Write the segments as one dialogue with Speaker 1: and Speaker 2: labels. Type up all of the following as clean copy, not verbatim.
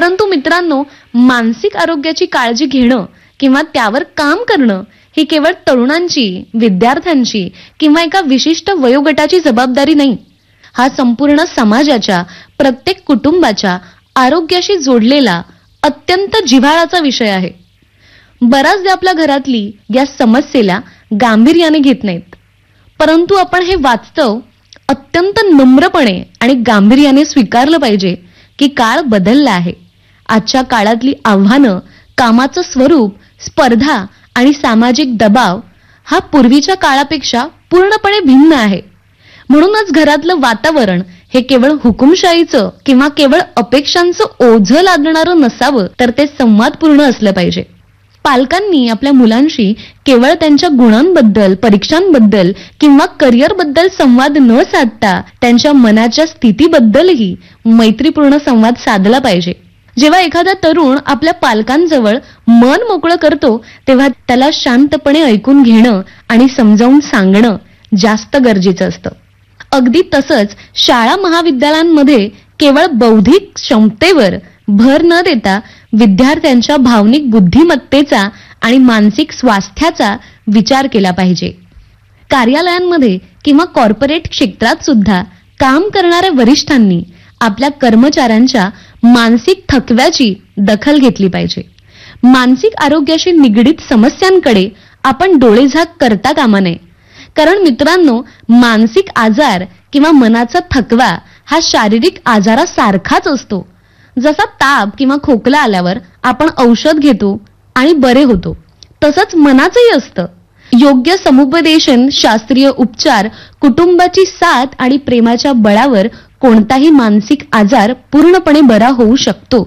Speaker 1: परंतु मित्रांनो, मानसिक आरोग्याची काळजी घेणं किंवा त्यावर काम करणं ही केवळ तरुणांची, विद्यार्थ्यांची किंवा एका विशिष्ट वयोगटाची जबाबदारी नाही. हा संपूर्ण समाजाच्या, प्रत्येक कुटुंबाच्या आरोग्याशी जोडलेला अत्यंत जिव्हाळ्याचा विषय आहे. बऱ्याचदा आपल्या घरातली या समस्येला गांभीर्याने घेत नाहीत, परंतु आपण हे वास्तव अत्यंत नम्रपणे आणि गांभीर्याने स्वीकारलं पाहिजे की काळ बदलला आहे. आजच्या काळातली आव्हानं, कामाचं स्वरूप, स्पर्धा आणि सामाजिक दबाव हा पूर्वीच्या काळापेक्षा पूर्णपणे भिन्न आहे. म्हणूनच घरातलं वातावरण हे केवळ हुकुमशाहीचं किंवा केवळ अपेक्षांचं ओझं लादणारं नसावं, तर ते संवादपूर्ण असलं पाहिजे. पालकांनी आपल्या मुलांशी केवळ त्यांच्या गुणांबद्दल, परीक्षांबद्दल किंवा करिअरबद्दल संवाद न साधता त्यांच्या मनाच्या स्थितीबद्दलही मैत्रीपूर्ण संवाद साधला पाहिजे. जेव्हा एखादा तरुण आपल्या पालकांजवळ मन मोकळं करतो, तेव्हा त्याला शांतपणे ऐकून घेणं आणि समजावून सांगणं जास्त गरजेचं असतं. अगदी तसंच शाळा महाविद्यालयांमध्ये केवळ बौद्धिक क्षमतेवर भर न देता विद्यार्थ्यांच्या भावनिक बुद्धिमत्तेचा आणि मानसिक स्वास्थ्याचा विचार केला पाहिजे. कार्यालयांमध्ये किंवा कॉर्पोरेट क्षेत्रात सुद्धा काम करणाऱ्या वरिष्ठांनी आपल्या कर्मचाऱ्यांच्या मानसिक थकव्याची दखल घेतली पाहिजे. मानसिक आरोग्याशी निगडीत समस्यांकडे आपण डोळेझाक करता कामा नये. कारण मित्रांनो, मानसिक आजार किंवा मनाचा थकवा हा शारीरिक आजारासारखाच असतो. जसा ताप किंवा खोकला आल्यावर आपण औषध घेतो आणि बरे होतो, तसंच मनाचंही असतं. योग्य समुपदेशन, शास्त्रीय उपचार, कुटुंबाची साथ आणि प्रेमाच्या बळावर कोणताही मानसिक आजार पूर्णपणे बरा होऊ शकतो.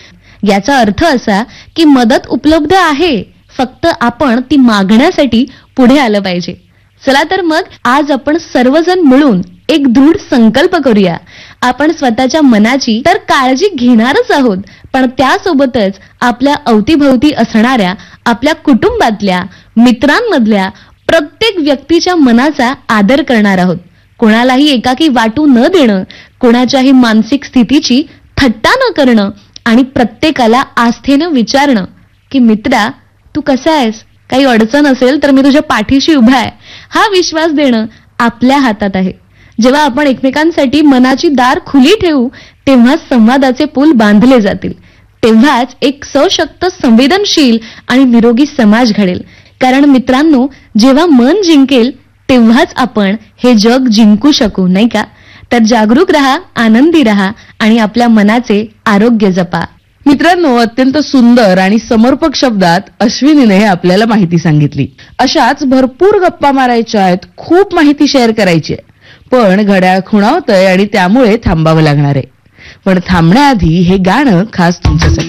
Speaker 1: याचा अर्थ असा की मदत उपलब्ध आहे, फक्त आपण ती मागण्यासाठी पुढे आलं पाहिजे. चला तर मग आज आपण सर्वजण मिळून एक दृढ संकल्प करूया. आपण स्वतःच्या मनाची तर काळजी घेणारच आहोत, पण त्यासोबतच आपल्या अवतीभवती असणाऱ्या, आपल्या कुटुंबातल्या, मित्रांमधल्या प्रत्येक व्यक्तीच्या मनाचा आदर करणार आहोत. कोणालाही एकाकी वाटू न देणं, कोणाच्याही मानसिक स्थितीची थट्टा न करणं आणि प्रत्येकाला आस्थेनं विचारणं की मित्रा, तू कसा आहेस? काही अडचण असेल तर मी तुझ्या पाठीशी उभा आहे, हा विश्वास देणं आपल्या हातात आहे. जेव्हा आपण एकमेकांसाठी मनाची दार खुली ठेवू, तेव्हा संवादाचे पूल बांधले जातील. तेव्हाच एक सशक्त, संवेदनशील आणि निरोगी समाज घडेल. कारण मित्रांनो, जेव्हा मन जिंकेल तेव्हाच आपण हे जग जिंकू शकू, नाही का? तर जागरूक रहा, आनंदी रहा आणि आपल्या मनाचे आरोग्य जपा.
Speaker 2: मित्रांनो, अत्यंत सुंदर आणि समर्पक शब्दात अश्विनीने आपल्याला माहिती सांगितली. अशाच भरपूर गप्पा मारायच्या आहेत, खूप माहिती शेअर करायची आहे, पण घड्याळ खुणावतंय आणि त्यामुळे थांबावं लागणार आहे. पण थांबण्याआधी हे गाणं खास तुमच्यासाठी.